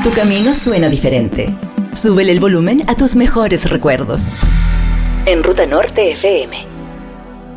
Tu camino suena diferente. Súbele el volumen a tus mejores recuerdos. En Ruta Norte FM.